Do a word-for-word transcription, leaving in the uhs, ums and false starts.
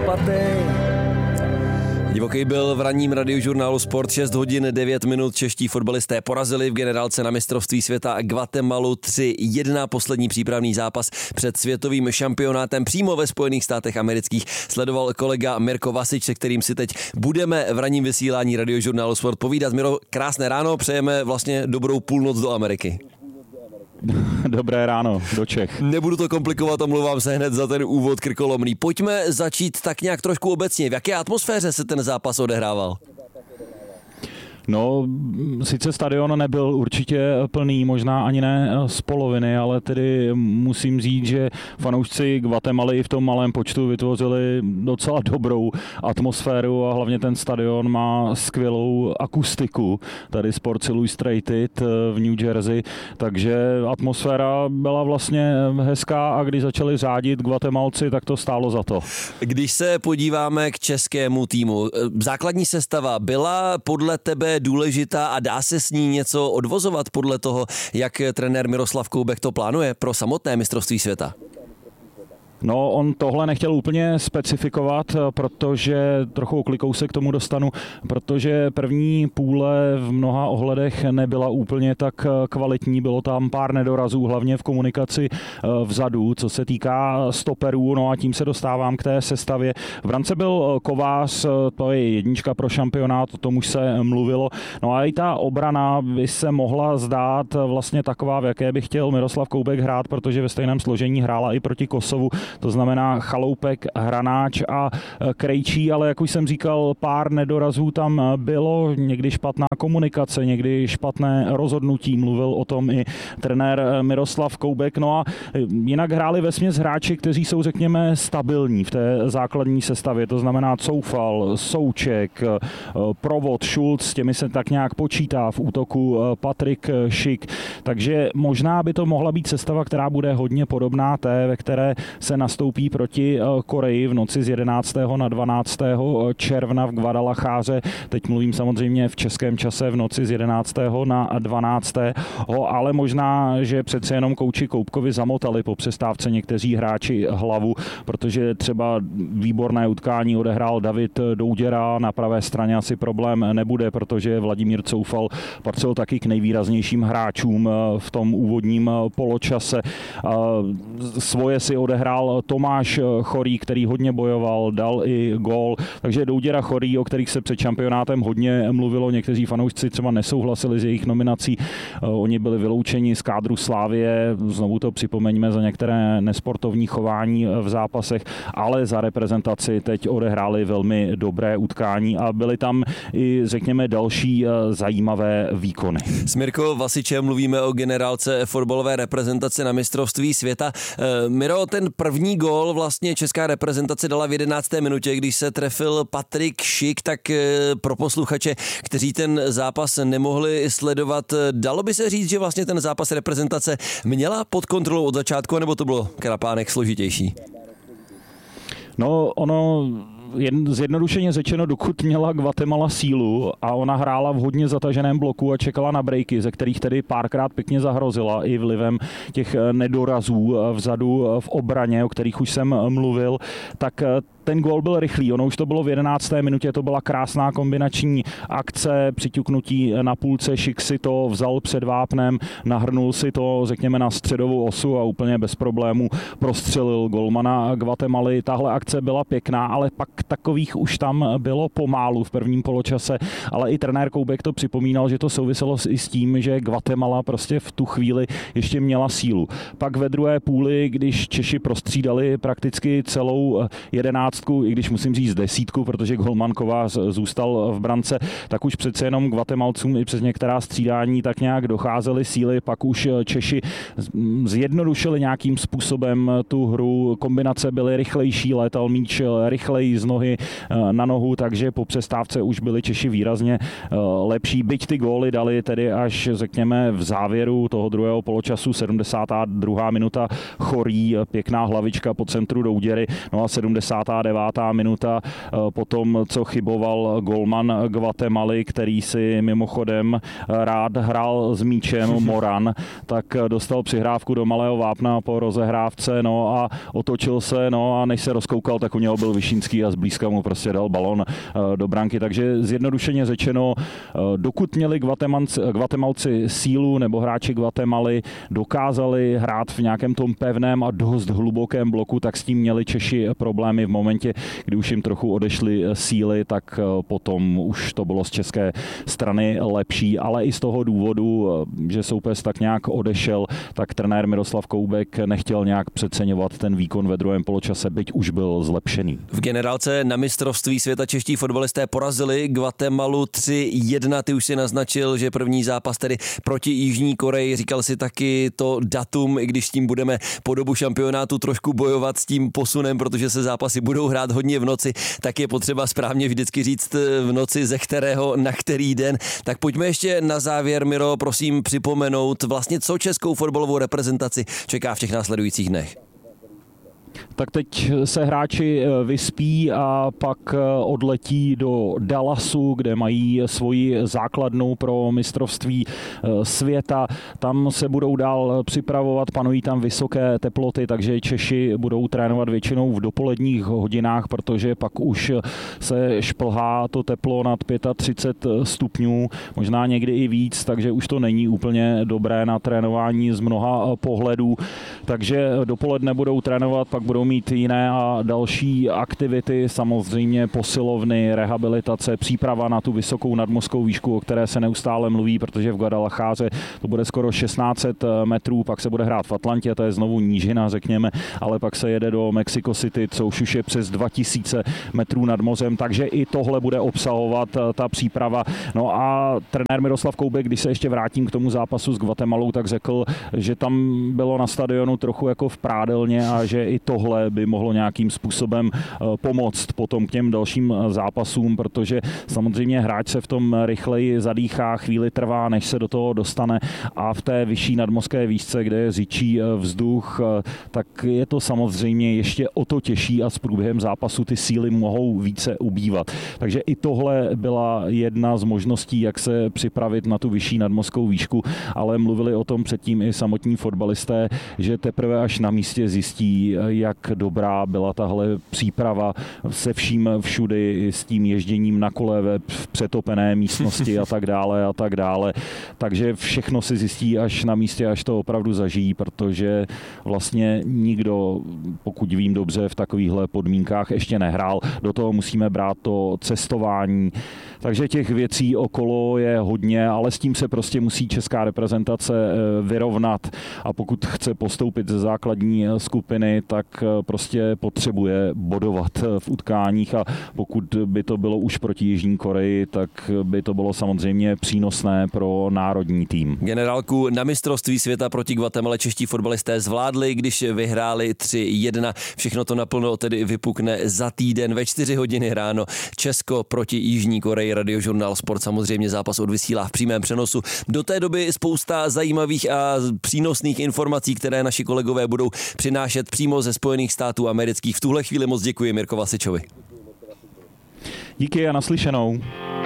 Lopaty. Divoký byl v ranním radiožurnálu Sport. Šest hodin devět minut. Čeští fotbalisté porazili v generálce na mistrovství světa Guatemalu tři jedna. Poslední přípravný zápas před světovým šampionátem přímo ve Spojených státech amerických sledoval kolega Mirko Vasič, se kterým si teď budeme v ranním vysílání radiožurnálu Sport povídat. Miro, krásné ráno, přejeme vlastně dobrou půlnoc do Ameriky. Dobré ráno do Čech. Nebudu to komplikovat, omlouvám se hned za ten úvod krkolomný. Pojďme začít tak nějak trošku obecně. V jaké atmosféře se ten zápas odehrával? No, sice stadion nebyl určitě plný, možná ani ne z poloviny, ale tedy musím říct, že fanoušci Guatemaly v tom malém počtu vytvořili docela dobrou atmosféru a hlavně ten stadion má skvělou akustiku, tady Sports Illustrated v New Jersey, takže atmosféra byla vlastně hezká a když začali řádit Guatemalci, tak to stálo za to. Když se podíváme k českému týmu, základní sestava byla podle tebe důležitá a dá se s ní něco odvozovat podle toho, jak trenér Miroslav Koubek to plánuje pro samotné mistrovství světa? No, on tohle nechtěl úplně specifikovat, protože trochu oklikou se k tomu dostanu, protože první půle v mnoha ohledech nebyla úplně tak kvalitní, bylo tam pár nedorazů, hlavně v komunikaci vzadu, co se týká stoperů, no a tím se dostávám k té sestavě. V brance byl Kovář, to je jednička pro šampionát, o tom už se mluvilo, no a i ta obrana by se mohla zdát vlastně taková, v jaké by chtěl Miroslav Koubek hrát, protože ve stejném složení hrála i proti Kosovu. To znamená Chaloupek, Hranáč a Krejčí, ale jak už jsem říkal, pár nedorazů tam bylo, někdy špatná komunikace, někdy špatné rozhodnutí, mluvil o tom i trenér Miroslav Koubek, no a jinak hráli vesměs hráči, kteří jsou, řekněme, stabilní v té základní sestavě, to znamená Coufal, Souček, Provod, Schulz, s těmi se tak nějak počítá v útoku Patrik Šik, takže možná by to mohla být sestava, která bude hodně podobná té, ve které se nastoupí proti Koreji v noci z jedenáctého na dvanáctého června v Guadalajare. Teď mluvím samozřejmě v českém čase v noci z jedenáctého na dvanáctého ale možná, že přece jenom kouči Koubkovi zamotali po přestávce někteří hráči hlavu, protože třeba výborné utkání odehrál David Douděra, na pravé straně asi problém nebude, protože Vladimír Coufal patřil taky k nejvýraznějším hráčům v tom úvodním poločase. Svoje si odehrál Tomáš Chorý, který hodně bojoval, dal i gól, takže Douděra, Chorý, o kterých se před šampionátem hodně mluvilo, někteří fanoušci třeba nesouhlasili s jejich nominací, oni byli vyloučeni z kádru Slavie, znovu to připomeňme, za některé nesportovní chování v zápasech, ale za reprezentaci teď odehráli velmi dobré utkání a byly tam i, řekněme, další zajímavé výkony. S Mirkou Vasičem mluvíme o generálce fotbalové reprezentace na mistrovství světa. Miro, ten první gól vlastně česká reprezentace dala v jedenácté minutě, když se trefil Patrik Šik, tak pro posluchače, kteří ten zápas nemohli sledovat, dalo by se říct, že vlastně ten zápas reprezentace měla pod kontrolou od začátku, nebo to bylo krapánek složitější? No, ono zjednodušeně řečeno, dokud měla Guatemala sílu a ona hrála v hodně zataženém bloku a čekala na breaky, ze kterých tedy párkrát pěkně zahrozila i vlivem těch nedorazů vzadu v obraně, o kterých už jsem mluvil, tak ten gól byl rychlý, ono už to bylo v jedenácté minutě, to byla krásná kombinační akce, přiťuknutí na půlce, Šik si to vzal před vápnem, nahrnul si to, řekněme, na středovou osu a úplně bez problémů prostřelil golmana Guatemaly. Tahle akce byla pěkná, ale pak takových už tam bylo pomálu v prvním poločase, ale i trenér Koubek to připomínal, že to souviselo i s tím, že Guatemala prostě v tu chvíli ještě měla sílu. Pak ve druhé půli, když Češi prostřídali prakticky celou jedenáctku, i když musím říct desítku, protože golman Kovář zůstal v brance, tak už přece jenom Guatemalcům i přes některá střídání tak nějak docházely síly, pak už Češi zjednodušili nějakým způsobem tu hru, kombinace byly rychlejší, létal míč rychleji z nohy na nohu, takže po přestávce už byli Češi výrazně lepší, byť ty góly dali tedy až, řekněme, v závěru toho druhého poločasu, sedmdesátá druhá minuta Chorý, pěkná hlavička po centru Douděry, no a sedmdesátá devátá minuta, po tom, co chyboval golman Guatemaly, který si mimochodem rád hrál s míčem, Moran, tak dostal přihrávku do malého vápna po rozehrávce, no a otočil se, no a než se rozkoukal, tak u něho byl Višínský a zblízka mu prostě dal balon do branky. Takže zjednodušeně řečeno, dokud měli Guatemalci sílu nebo hráči Guatemaly dokázali hrát v nějakém tom pevném a dost hlubokém bloku, tak s tím měli Češi problémy v momentě, kdy už jim trochu odešly síly, tak potom už to bylo z české strany lepší, ale i z toho důvodu, že soupeř tak nějak odešel, tak trenér Miroslav Koubek nechtěl nějak přeceňovat ten výkon ve druhém poločase, byť už byl zlepšený. V generálce na mistrovství světa čeští fotbalisté porazili Guatemalu tři jedna. Ty už si naznačil, že první zápas tedy proti Jižní Koreji. Říkal si taky to datum, i když s tím budeme po dobu šampionátu trošku bojovat s tím posunem, protože se zápasy budou hrát hodně v noci, tak je potřeba správně vždycky říct v noci, ze kterého na který den. Tak pojďme ještě na závěr, Miro, prosím připomenout vlastně, co českou fotbalovou reprezentaci čeká v těch následujících dnech. Tak teď se hráči vyspí a pak odletí do Dallasu, kde mají svoji základnu pro mistrovství světa. Tam se budou dál připravovat, panují tam vysoké teploty, takže Češi budou trénovat většinou v dopoledních hodinách, protože pak už se šplhá to teplo nad třicet pět stupňů, možná někdy i víc, takže už to není úplně dobré na trénování z mnoha pohledů. Takže dopoledne budou trénovat, pak budou mít jiné a další aktivity, samozřejmě posilovny, rehabilitace, příprava na tu vysokou nadmořskou výšku, o které se neustále mluví, protože v Guadalajáře to bude skoro šestnáct set metrů, pak se bude hrát v Atlantě, to je znovu nížina, řekněme, ale pak se jede do Mexico City, co už je přes dva tisíce metrů nad mořem, takže i tohle bude obsahovat ta příprava. No a trenér Miroslav Koubek, když se ještě vrátím k tomu zápasu s Guatemalou, tak řekl, že tam bylo na stadionu trochu jako v prádelně a že i tohle by mohlo nějakým způsobem pomoct potom k těm dalším zápasům, protože samozřejmě hráč se v tom rychleji zadýchá, chvíli trvá, než se do toho dostane a v té vyšší nadmořské výšce, kde je řičí vzduch, tak je to samozřejmě ještě o to těžší a s průběhem zápasu ty síly mohou více ubývat. Takže i tohle byla jedna z možností, jak se připravit na tu vyšší nadmořskou výšku, ale mluvili o tom předtím i samotní fotbalisté, že teprve až na místě zjistí, jak dobrá byla tahle příprava se vším všudy, s tím ježděním na kole ve přetopené místnosti a tak dále a tak dále. Takže všechno si zjistí až na místě, až to opravdu zažijí, protože vlastně nikdo, pokud vím dobře, v takovýchhle podmínkách ještě nehrál. Do toho musíme brát to cestování. Takže těch věcí okolo je hodně, ale s tím se prostě musí česká reprezentace vyrovnat a pokud chce postoupit ze základní skupiny, tak prostě potřebuje bodovat v utkáních a pokud by to bylo už proti Jižní Koreji, tak by to bylo samozřejmě přínosné pro národní tým. Generálku na mistrovství světa proti Guatemale čeští fotbalisté zvládli, když vyhráli tři jedna. Všechno to naplno tedy vypukne za týden ve čtyři hodiny ráno. Česko proti Jižní Koreji. Radiožurnál Sport samozřejmě zápas odvysílá v přímém přenosu. Do té doby spousta zajímavých a přínosných informací, které naši kolegové budou přinášet přímo ze Spojených států amerických. V tuhle chvíli moc děkuji Mirko Vasičovi. Díky a naslyšenou.